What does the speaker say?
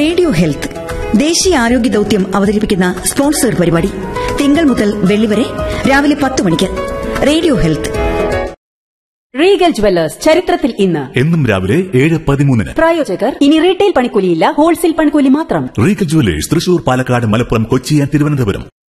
Radio health ദേശീയ ആരോഗ്യ ദൌത്യം അവതരിപ്പിക്കുന്ന സ്പോൺസർ പരിപാടി തിങ്കൾ മുതൽ വെള്ളി വരെ രാവിലെ 10 മണിക്ക്. Radio health. റീഗൽ ജുവല്ലേഴ്സ് ചരിത്രത്തിൽ ഇന്ന് എന്നും രാവിലെ 7:13. പ്രായോജകർ ഇനി റീറ്റെയിൽ പണിക്കൂലിയില്ല, ഹോൾസെയിൽ പണിക്കൂലി മാത്രം. Regal jewellers Thrissur, Palakkad, Malappuram, Kochi, Thiruvananthapuram.